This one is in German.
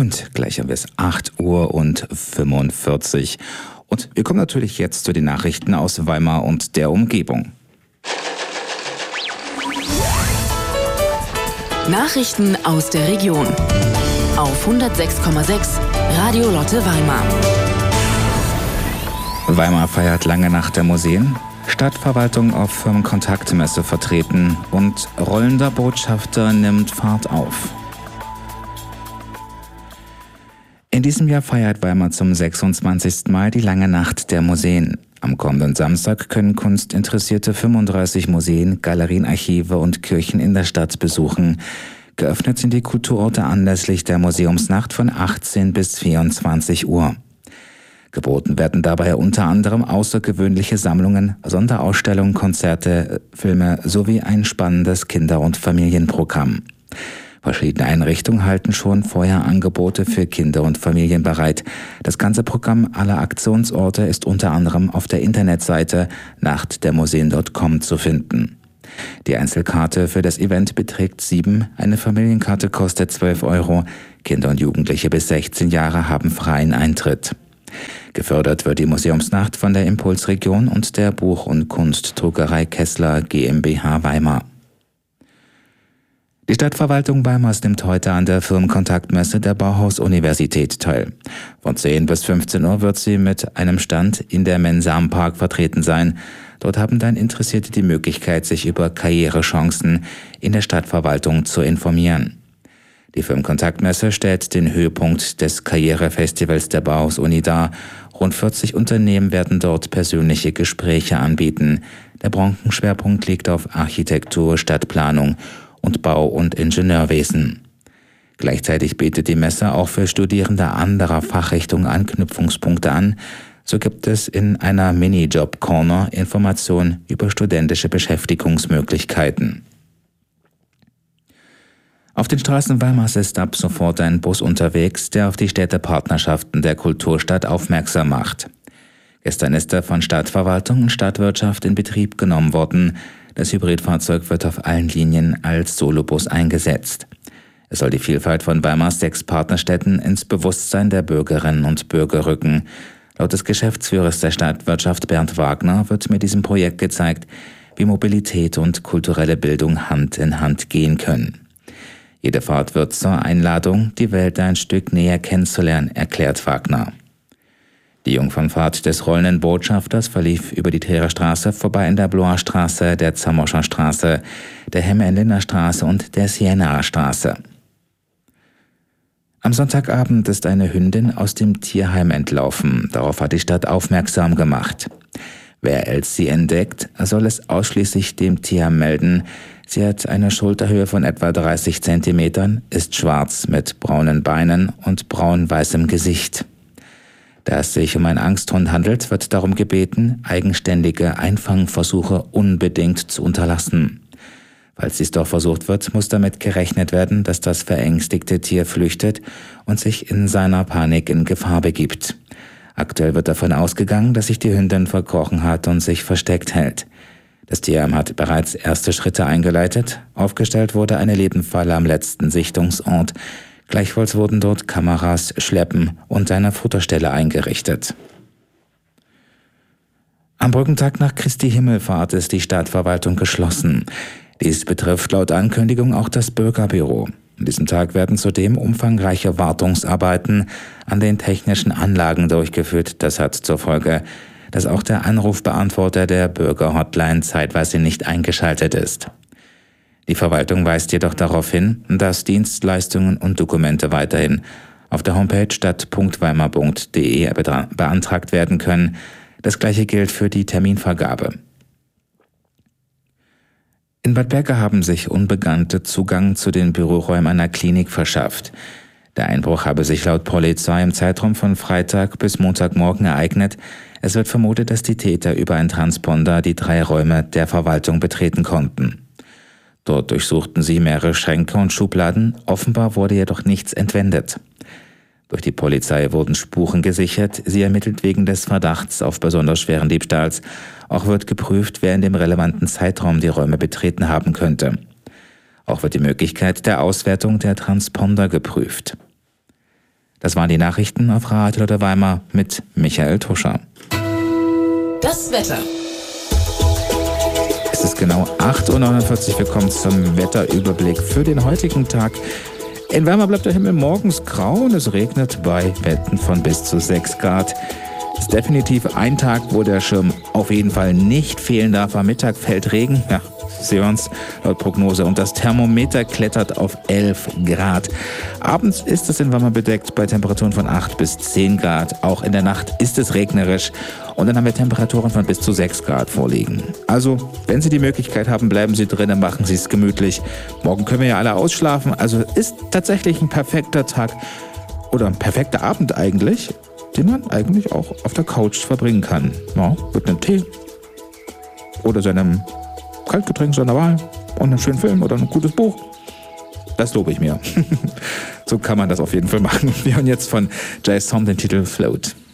Und gleich haben wir es 8:45 Uhr. Und wir kommen natürlich jetzt zu den Nachrichten aus Weimar und der Umgebung. Nachrichten aus der Region. Auf 106,6 Radio Lotte Weimar. Weimar feiert lange Nacht der Museen. Stadtverwaltung auf Firmenkontaktmesse vertreten und rollender Botschafter nimmt Fahrt auf. In diesem Jahr feiert Weimar zum 26. Mal die lange Nacht der Museen. Am kommenden Samstag können Kunstinteressierte 35 Museen, Galerien, Archive und Kirchen in der Stadt besuchen. Geöffnet sind die Kulturorte anlässlich der Museumsnacht von 18 bis 24 Uhr. Geboten werden dabei unter anderem außergewöhnliche Sammlungen, Sonderausstellungen, Konzerte, Filme sowie ein spannendes Kinder- und Familienprogramm. Verschiedene Einrichtungen halten schon vorher Angebote für Kinder und Familien bereit. Das ganze Programm aller Aktionsorte ist unter anderem auf der Internetseite nachtdermuseen.com zu finden. Die Einzelkarte für das Event beträgt 7, eine Familienkarte kostet 12 Euro. Kinder und Jugendliche bis 16 Jahre haben freien Eintritt. Gefördert wird die Museumsnacht von der Impulsregion und der Buch- und Kunstdruckerei Kessler GmbH Weimar. Die Stadtverwaltung Weimars nimmt heute an der Firmenkontaktmesse der Bauhaus-Universität teil. Von 10 bis 15 Uhr wird sie mit einem Stand in der Mensa am Park vertreten sein. Dort haben dann Interessierte die Möglichkeit, sich über Karrierechancen in der Stadtverwaltung zu informieren. Die Firmenkontaktmesse stellt den Höhepunkt des Karrierefestivals der Bauhaus-Uni dar. Rund 40 Unternehmen werden dort persönliche Gespräche anbieten. Der Branchenschwerpunkt liegt auf Architektur, Stadtplanung und Bau- und Ingenieurwesen. Gleichzeitig bietet die Messe auch für Studierende anderer Fachrichtungen Anknüpfungspunkte an. So gibt es in einer Minijob-Corner Informationen über studentische Beschäftigungsmöglichkeiten. Auf den Straßen Weimars ist ab sofort ein Bus unterwegs, der auf die Städtepartnerschaften der Kulturstadt aufmerksam macht. Gestern ist er von Stadtverwaltung und Stadtwirtschaft in Betrieb genommen worden. Das Hybridfahrzeug wird auf allen Linien als Solobus eingesetzt. Es soll die Vielfalt von Weimars 6 Partnerstädten ins Bewusstsein der Bürgerinnen und Bürger rücken. Laut des Geschäftsführers der Stadtwirtschaft Bernd Wagner wird mit diesem Projekt gezeigt, wie Mobilität und kulturelle Bildung Hand in Hand gehen können. Jede Fahrt wird zur Einladung, die Welt ein Stück näher kennenzulernen, erklärt Wagner. Die Jungfernfahrt des rollenden Botschafters verlief über die Trierer Straße, vorbei in der Bloer Straße, der Zamoscher Straße, der Hemme-Enliner Straße und der Sienaer Straße. Am Sonntagabend ist eine Hündin aus dem Tierheim entlaufen. Darauf hat die Stadt aufmerksam gemacht. Wer Elsie entdeckt, soll es ausschließlich dem Tierheim melden. Sie hat eine Schulterhöhe von etwa 30 Zentimetern, ist schwarz mit braunen Beinen und braun-weißem Gesicht. Da es sich um einen Angsthund handelt, wird darum gebeten, eigenständige Einfangversuche unbedingt zu unterlassen. Falls dies doch versucht wird, muss damit gerechnet werden, dass das verängstigte Tier flüchtet und sich in seiner Panik in Gefahr begibt. Aktuell wird davon ausgegangen, dass sich die Hündin verkrochen hat und sich versteckt hält. Das Tierheim hat bereits erste Schritte eingeleitet. Aufgestellt wurde eine Lebendfalle am letzten Sichtungsort. Gleichfalls wurden dort Kameras, Schleppen und eine Futterstelle eingerichtet. Am Brückentag nach Christi Himmelfahrt ist die Stadtverwaltung geschlossen. Dies betrifft laut Ankündigung auch das Bürgerbüro. An diesem Tag werden zudem umfangreiche Wartungsarbeiten an den technischen Anlagen durchgeführt. Das hat zur Folge, dass auch der Anrufbeantworter der Bürgerhotline zeitweise nicht eingeschaltet ist. Die Verwaltung weist jedoch darauf hin, dass Dienstleistungen und Dokumente weiterhin auf der Homepage stadt.weimar.de beantragt werden können. Das gleiche gilt für die Terminvergabe. In Bad Berka haben sich Unbekannte Zugang zu den Büroräumen einer Klinik verschafft. Der Einbruch habe sich laut Polizei im Zeitraum von Freitag bis Montagmorgen ereignet. Es wird vermutet, dass die Täter über einen Transponder die 3 Räume der Verwaltung betreten konnten. Dort durchsuchten sie mehrere Schränke und Schubladen, offenbar wurde jedoch nichts entwendet. Durch die Polizei wurden Spuren gesichert, sie ermittelt wegen des Verdachts auf besonders schweren Diebstahls. Auch wird geprüft, wer in dem relevanten Zeitraum die Räume betreten haben könnte. Auch wird die Möglichkeit der Auswertung der Transponder geprüft. Das waren die Nachrichten auf Radio Lotte Weimar mit Michael Tuscher. Das Wetter. Es ist genau 8:49 Uhr. Willkommen zum Wetterüberblick für den heutigen Tag. In Weimar bleibt der Himmel morgens grau und es regnet bei Werten von bis zu 6 Grad. Es ist definitiv ein Tag, wo der Schirm auf jeden Fall nicht fehlen darf. Am Mittag fällt Regen. Ja, sehen wir uns laut Prognose. Und das Thermometer klettert auf 11 Grad. Abends ist es in Weimar bedeckt bei Temperaturen von 8 bis 10 Grad. Auch in der Nacht ist es regnerisch. Und dann haben wir Temperaturen von bis zu 6 Grad vorliegen. Also, wenn Sie die Möglichkeit haben, bleiben Sie drinnen, machen Sie es gemütlich. Morgen können wir ja alle ausschlafen. Also ist tatsächlich ein perfekter Tag oder ein perfekter Abend eigentlich, den man eigentlich auch auf der Couch verbringen kann. Ja, mit einem Tee oder seinem Kaltgetränk seiner Wahl und einem schönen Film oder ein gutes Buch. Das lobe ich mir. So kann man das auf jeden Fall machen. Wir hören jetzt von Jay Som den Titel Float.